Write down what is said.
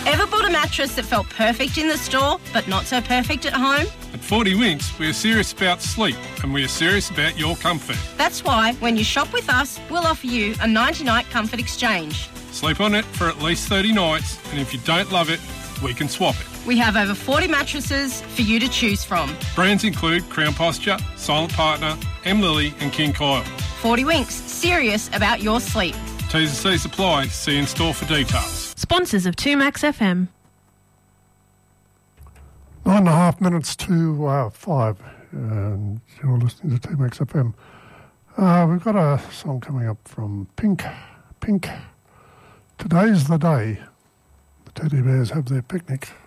Ever bought a mattress that felt perfect in the store, but not so perfect at home? At 40 Winks, we are serious about sleep and we are serious about your comfort. That's why, when you shop with us, we'll offer you a 90-night comfort exchange. Sleep on it for at least 30 nights, and if you don't love it, we can swap it. We have over 40 mattresses for you to choose from. Brands include Crown Posture, Silent Partner, M. Lily and King Coil. 40 Winks, serious about your sleep. T's and C's apply. See you in store for details. Sponsors of 2Max FM. 9.5 minutes to 5, and you're listening to 2Max FM. We've got a song coming up from Pink. Today's the day the teddy bears have their picnic.